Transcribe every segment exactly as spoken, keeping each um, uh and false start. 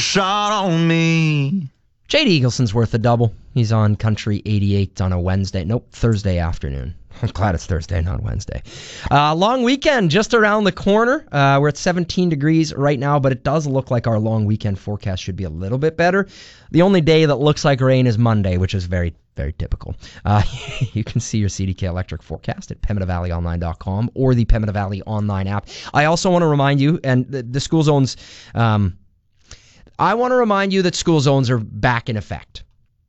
shot on me. Jade Eagleson's worth a double. He's on Country eighty-eight on a Wednesday. Nope, Thursday afternoon. I'm glad it's Thursday, not Wednesday. Uh, long weekend just around the corner. Uh, we're at seventeen degrees right now, but it does look like our long weekend forecast should be a little bit better. The only day that looks like rain is Monday, which is very, very typical. Uh, you can see your C D K Electric forecast at Pembina Valley Online dot com or the Pembina Valley Online app. I also want to remind you, and the, the school zones... Um, I want to remind you that school zones are back in effect.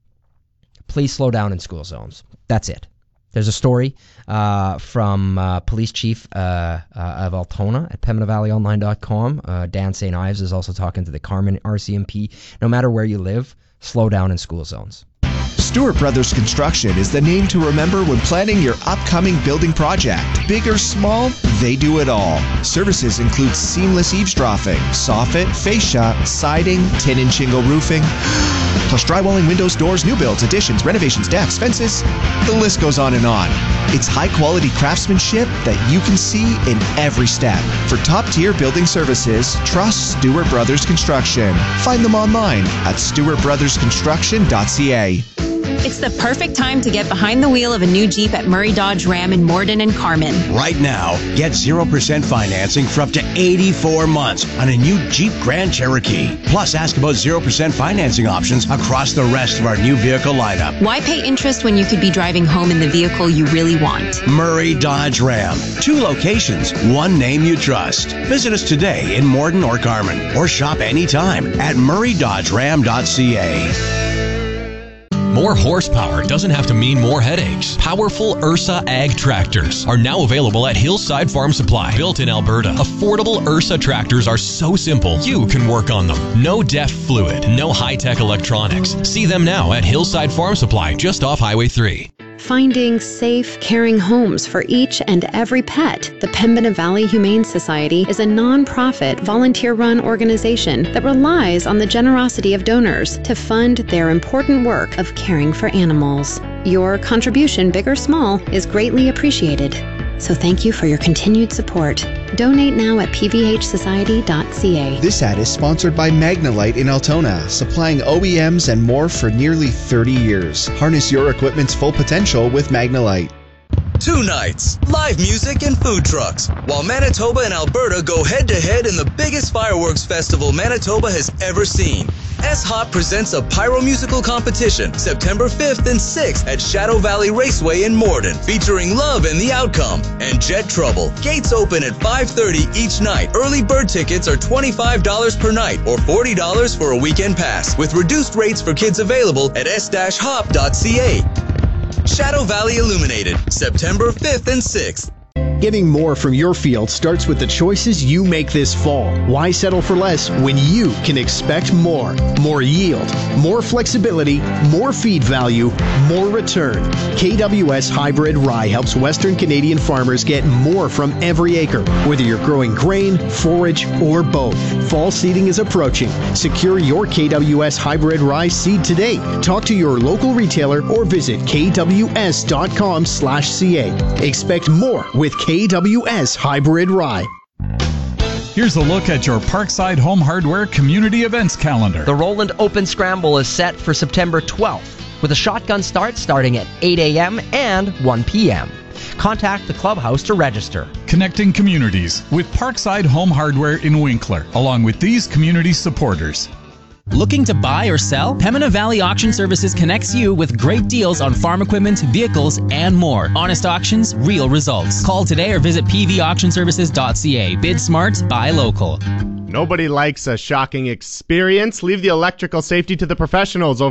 Please slow down in school zones. That's it. There's a story uh, from uh, Police Chief uh, uh, of Altona at Pembina Valley Online dot com. Uh, Dan Saint Ives is also talking to the Carmen R C M P. No matter where you live, slow down in school zones. Stewart Brothers Construction is the name to remember when planning your upcoming building project. Big or small, they do it all. Services include seamless eavesdropping, soffit, fascia, siding, tin and shingle roofing, plus drywalling, windows, doors, new builds, additions, renovations, decks, fences. The list goes on and on. It's high-quality craftsmanship that you can see in every step. For top-tier building services, trust Stewart Brothers Construction. Find them online at stewart brothers construction dot c a. It's the perfect time to get behind the wheel of a new Jeep at Murray Dodge Ram in Morden and Carmen. Right now, get zero percent financing for up to eighty-four months on a new Jeep Grand Cherokee. Plus, ask about zero percent financing options across the rest of our new vehicle lineup. Why pay interest when you could be driving home in the vehicle you really want? Murray Dodge Ram. Two locations, one name you trust. Visit us today in Morden or Carmen, or shop anytime at murray dodge ram dot c a. More horsepower doesn't have to mean more headaches. Powerful Ursa Ag tractors are now available at Hillside Farm Supply. Built in Alberta, affordable Ursa tractors are so simple you can work on them. No D E F fluid, no high-tech electronics. See them now at Hillside Farm Supply, just off Highway three. Finding safe, caring homes for each and every pet, the Pembina Valley Humane Society is a non-profit, volunteer-run organization that relies on the generosity of donors to fund their important work of caring for animals. Your contribution, big or small, is greatly appreciated. So thank you for your continued support. Donate now at p v h society dot c a. This ad is sponsored by Magnalite in Altona, supplying O E Ms and more for nearly thirty years. Harness your equipment's full potential with Magnalite. Two nights, live music and food trucks, while Manitoba and Alberta go head-to-head in the biggest fireworks festival Manitoba has ever seen. S-Hop presents a pyro-musical competition September fifth and sixth at Shadow Valley Raceway in Morden, featuring Love and the Outcome and Jet Trouble. Gates open at five thirty each night. Early bird tickets are twenty-five dollars per night or forty dollars for a weekend pass, with reduced rates for kids available at s dash hop dot c a. Shadow Valley Illuminated, September fifth and sixth. Getting more from your field starts with the choices you make this fall. Why settle for less when you can expect more? More yield, more flexibility, more feed value, more return. K W S Hybrid Rye helps Western Canadian farmers get more from every acre, whether you're growing grain, forage, or both. Fall seeding is approaching. Secure your K W S Hybrid Rye seed today. Talk to your local retailer or visit k w s dot com slash c a. Expect more with K W S Hybrid Rye. Here's a look at your Parkside Home Hardware Community Events calendar. The Roland Open Scramble is set for September twelfth, with a shotgun start starting at eight a m and one p m Contact the clubhouse to register. Connecting communities with Parkside Home Hardware in Winkler, along with these community supporters. Looking to buy or sell? Pembina Valley Auction Services connects you with great deals on farm equipment, vehicles, and more. Honest auctions, real results. Call today or visit p v auction services dot c a. Bid smart, buy local. Nobody likes a shocking experience. Leave the electrical safety to the professionals.